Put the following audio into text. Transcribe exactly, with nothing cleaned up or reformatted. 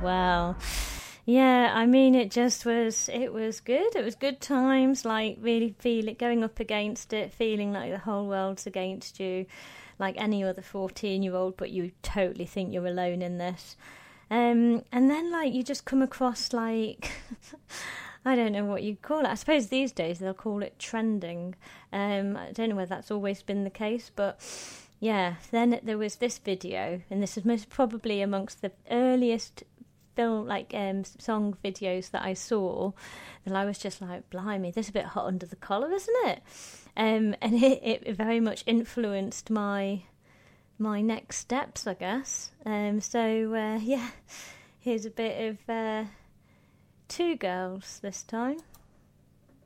well. Yeah, I mean, it just was, it was good. It was good times, like really feel it, going up against it, feeling like the whole world's against you, like any other fourteen-year-old, but you totally think you're alone in this. Um, and then, like, you just come across, like, I don't know what you call it. I suppose these days they'll call it trending. Um, I don't know whether that's always been the case, but yeah, then there was this video, and this is most probably amongst the earliest film, like um, song videos that I saw, that I was just like, blimey, this is a bit hot under the collar, isn't it? Um, and it, it very much influenced my my next steps, I guess. Um, so uh, yeah, here's a bit of uh, Two Girls this time.